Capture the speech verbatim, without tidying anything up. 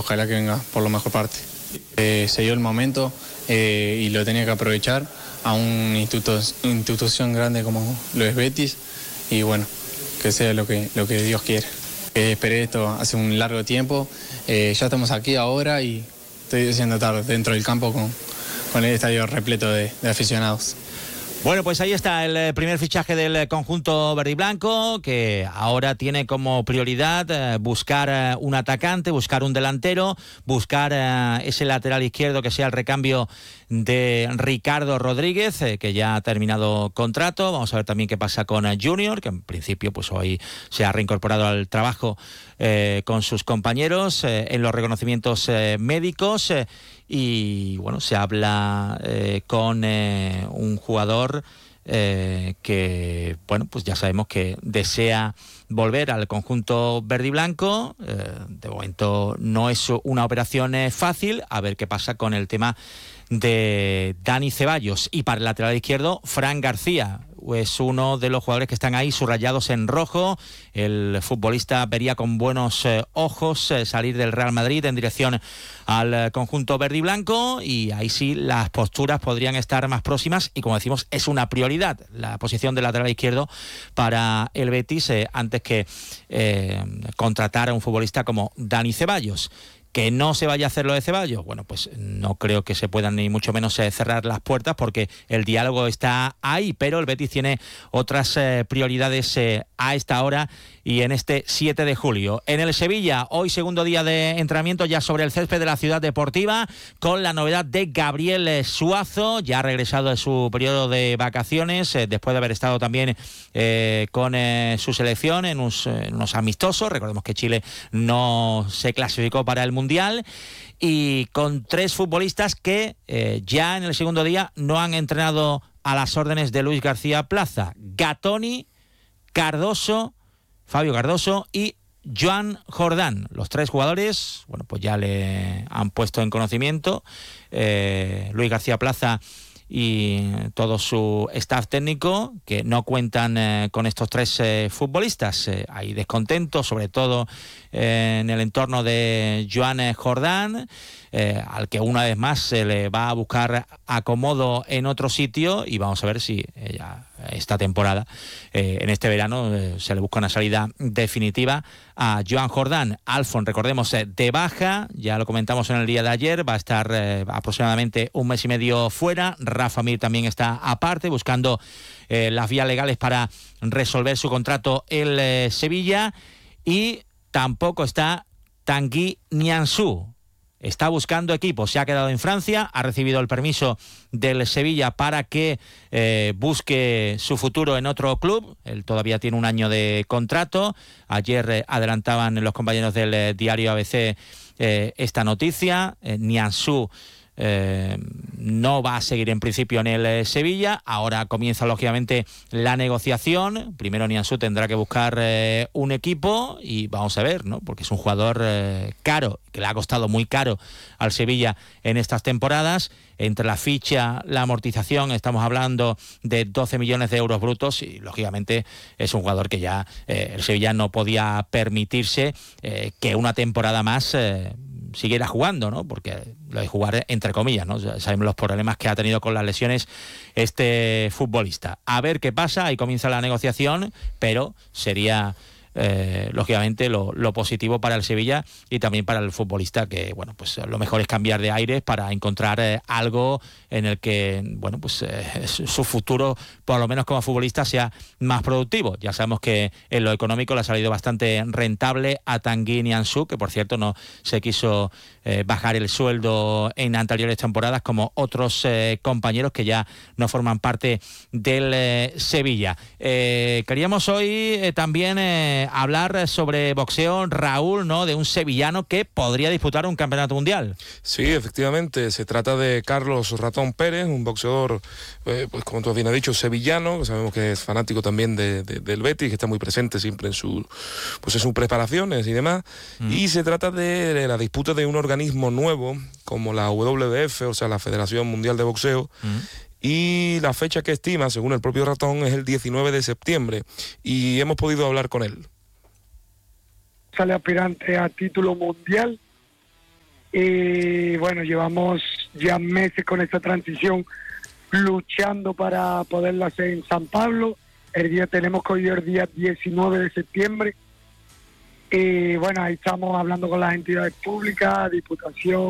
ojalá que venga por la mejor parte. Eh, se dio el momento eh, y lo tenía que aprovechar a una institu institución grande como lo es Betis, y bueno, que sea lo que, lo que Dios quiere. Eh, esperé esto hace un largo tiempo, eh, ya estamos aquí ahora y estoy haciendo tarde dentro del campo con, con el estadio repleto de, de aficionados. Bueno, pues ahí está el primer fichaje del conjunto verde y blanco, que ahora tiene como prioridad buscar un atacante, buscar un delantero, buscar ese lateral izquierdo que sea el recambio de Ricardo Rodríguez, que ya ha terminado contrato. Vamos a ver también qué pasa con Junior, que en principio pues hoy se ha reincorporado al trabajo eh, con sus compañeros eh, en los reconocimientos eh, médicos. Eh, y bueno, se habla eh, con eh, un jugador eh, que, bueno, pues ya sabemos que desea volver al conjunto verde y blanco. Eh, de momento no es una operación eh, fácil. A ver qué pasa con el tema de Dani Ceballos. Y para el lateral izquierdo, Fran García. Es uno de los jugadores que están ahí subrayados en rojo. El futbolista vería con buenos eh, ojos eh, salir del Real Madrid en dirección al eh, conjunto verde y blanco, y ahí sí las posturas podrían estar más próximas, y como decimos, es una prioridad la posición del lateral izquierdo para el Betis eh, antes que eh, contratar a un futbolista como Dani Ceballos. ¿Que no se vaya a hacer lo de Ceballos? Bueno, pues no creo que se puedan ni mucho menos eh, cerrar las puertas, porque el diálogo está ahí, pero el Betis tiene otras eh, prioridades eh, a esta hora y en este siete de julio. En el Sevilla, hoy segundo día de entrenamiento ya sobre el césped de la Ciudad Deportiva, con la novedad de Gabriel Suazo, ya ha regresado de su periodo de vacaciones, eh, después de haber estado también eh, con eh, su selección en unos, en unos amistosos. Recordemos que Chile no se clasificó para el Mundial, y con tres futbolistas que eh, ya en el segundo día no han entrenado a las órdenes de Luis García Plaza: Gatoni, Cardoso, Fabio Cardoso y Joan Jordán. Los tres jugadores, bueno, pues ya le han puesto en conocimiento eh, Luis García Plaza y todo su staff técnico, que no cuentan eh, con estos tres eh, futbolistas. Eh, hay descontento, sobre todo eh, en el entorno de Joan Jordán, eh, al que una vez más se le va a buscar acomodo en otro sitio, y vamos a ver si eh, esta temporada, eh, en este verano, eh, se le busca una salida definitiva a Joan Jordán. Alfon, recordemos, eh, de baja, ya lo comentamos en el día de ayer, va a estar eh, aproximadamente un mes y medio fuera. Rafa Mir también está aparte, buscando eh, las vías legales para resolver su contrato el eh, Sevilla, y tampoco está Tanguy Nianzou. Está buscando equipo, se ha quedado en Francia, ha recibido el permiso del Sevilla para que eh, busque su futuro en otro club. Él todavía tiene un año de contrato. Ayer eh, adelantaban los compañeros del eh, diario A B C eh, esta noticia. Eh, Nianzou Eh, no va a seguir en principio en el eh, Sevilla. Ahora comienza lógicamente la negociación. Primero Nianzou tendrá que buscar eh, un equipo, y vamos a ver, ¿no? Porque es un jugador eh, caro, que le ha costado muy caro al Sevilla en estas temporadas. Entre la ficha, la amortización, estamos hablando de doce millones de euros brutos, y lógicamente es un jugador que ya eh, el Sevilla no podía permitirse eh, que una temporada más eh, siguiera jugando, ¿no? Porque lo de jugar entre comillas, ¿no? Sabemos los problemas que ha tenido con las lesiones este futbolista. A ver qué pasa, ahí comienza la negociación, pero sería eh, lógicamente lo, lo positivo para el Sevilla y también para el futbolista, que bueno, pues lo mejor es cambiar de aires para encontrar eh, algo en el que bueno, pues eh, su futuro, por lo menos como futbolista, sea más productivo. Ya sabemos que en lo económico le ha salido bastante rentable a Tanguy Nianzou, que por cierto no se quiso eh, bajar el sueldo en anteriores temporadas como otros eh, compañeros que ya no forman parte del eh, Sevilla. Eh, queríamos hoy eh, también eh, hablar sobre boxeo, Raúl, ¿no? De un sevillano que podría disputar un campeonato mundial. Sí, efectivamente, se trata de Carlos Ratón Pérez, un boxeador, eh, pues como tú bien has dicho, sevillano, que sabemos que es fanático también de, de, del Betis, que está muy presente siempre en, su, pues en sus preparaciones y demás, mm. y se trata de, de la disputa de un organismo nuevo, como la W B F, o sea, la Federación Mundial de Boxeo, mm. y la fecha que estima, según el propio Ratón, es el diecinueve de septiembre, y hemos podido hablar con él. Sale aspirante a título mundial Y bueno, llevamos ya meses con esta transición luchando para poderla hacer en San Pablo. El día tenemos que hoy el día diecinueve de septiembre. Y bueno, ahí estamos hablando con las entidades públicas, Diputación,